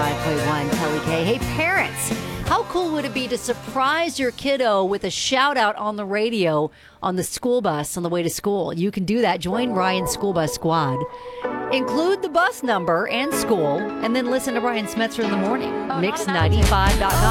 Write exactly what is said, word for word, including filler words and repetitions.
ninety-five point one Kelly K. Hey, parents, how cool would it be to surprise your kiddo with a shout out on the radio on the school bus on the way to school? You can do that. Join Ryan's School Bus Squad. Include the bus number and school, and then listen to Ryan Smetzer in the morning. Mix ninety-five dot com.